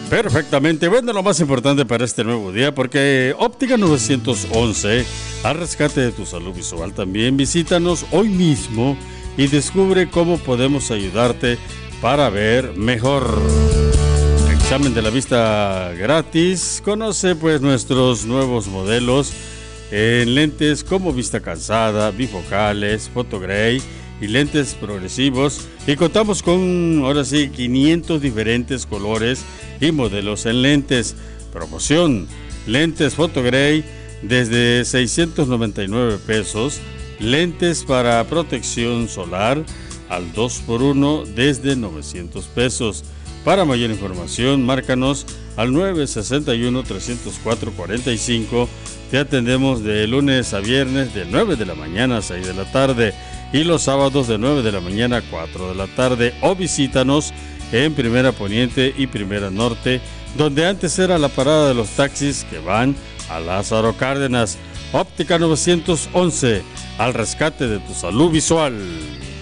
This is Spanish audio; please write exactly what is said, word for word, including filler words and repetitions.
Perfectamente, bueno, lo más importante para este nuevo día, porque Óptica novecientos once, al rescate de tu salud visual, también visítanos hoy mismo y descubre cómo podemos ayudarte para ver mejor. Examen de la vista gratis, conoce pues nuestros nuevos modelos en lentes como vista cansada, bifocales, fotogray y lentes progresivos, y contamos con ahora sí quinientos diferentes colores y modelos en lentes. Promoción: lentes fotogray desde seiscientos noventa y nueve pesos, lentes para protección solar al dos por uno desde novecientos pesos. Para mayor información, márcanos al nueve seis uno, tres cero cuatro, cuatro cinco. Te atendemos de lunes a viernes de nueve de la mañana a seis de la tarde y los sábados de nueve de la mañana a cuatro de la tarde, o visítanos en Primera Poniente y Primera Norte, donde antes era la parada de los taxis que van a Lázaro Cárdenas. Óptica novecientos once, al rescate de tu salud visual.